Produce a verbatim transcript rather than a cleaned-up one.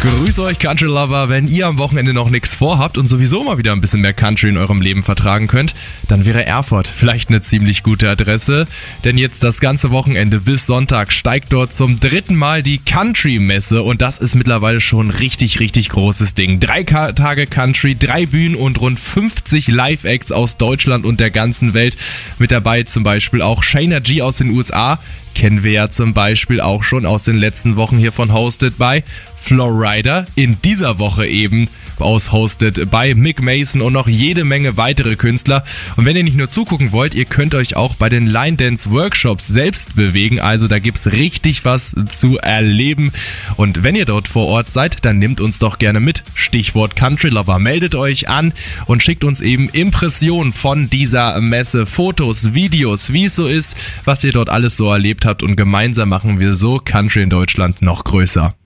Grüße euch Country Lover, wenn ihr am Wochenende noch nichts vorhabt und sowieso mal wieder ein bisschen mehr Country in eurem Leben vertragen könnt, dann wäre Erfurt vielleicht eine ziemlich gute Adresse, denn jetzt das ganze Wochenende bis Sonntag steigt dort zum dritten Mal die Country-Messe und das ist mittlerweile schon ein richtig, richtig großes Ding. Drei Ka- Tage Country, drei Bühnen und rund fünfzig Live-Acts aus Deutschland und der ganzen Welt. Mit dabei zum Beispiel auch Shayna G aus den U S A, kennen wir ja zum Beispiel auch schon aus den letzten Wochen hier von Hosted by Flowrider, in dieser Woche eben aus Hosted by Mick Mason und noch jede Menge weitere Künstler. Und wenn ihr nicht nur zugucken wollt, ihr könnt euch auch bei den Line Dance Workshops selbst bewegen, also da gibt's richtig was zu erleben. Und wenn ihr dort vor Ort seid, dann nehmt uns doch gerne mit. Stichwort Country Lover, meldet euch an und schickt uns eben Impressionen von dieser Messe, Fotos, Videos, wie es so ist, was ihr dort alles so erlebt habt und gemeinsam machen wir so Country in Deutschland noch größer.